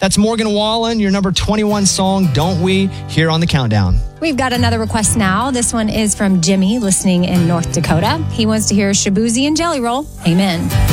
That's Morgan Wallen, your number 21 song, Don't We, here on the Countdown. We've got another request now. This one is from Jimmy, listening in North Dakota. He wants to hear Shaboozey and Jelly Roll. Amen.